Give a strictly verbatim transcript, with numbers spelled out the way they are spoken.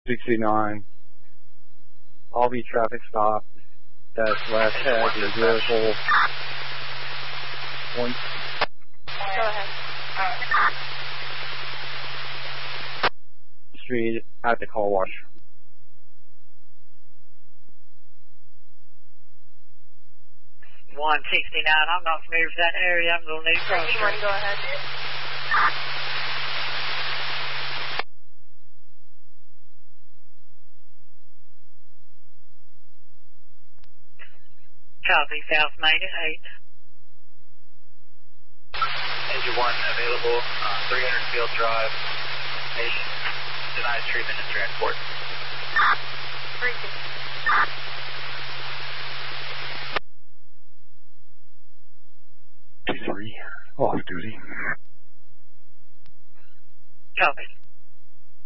sixty-nine. All be traffic stop. That's left head is vehicle. One. Go ahead. Street at the car wash. one sixty-nine, I'm not familiar with that area. I'm going to need cross. Anyone, go ahead. Copy, South Main at eight. Engine one available, uh, three hundred Field Drive. Patient denies treatment and transport. Briefing. T three, off duty. Copy.